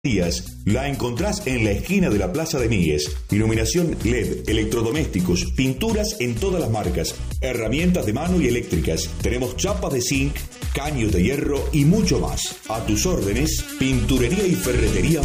La encontrás en la esquina de la Plaza de Míguez. Iluminación LED, electrodomésticos, pinturas en todas las marcas, herramientas de mano y eléctricas. Tenemos chapas de zinc, caños de hierro y mucho más. A tus órdenes, Pinturería y Ferretería